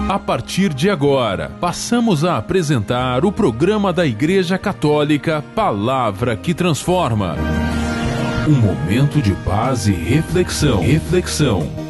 A partir de agora, passamos a apresentar o programa da Igreja Católica Palavra que Transforma. Um momento de paz e reflexão.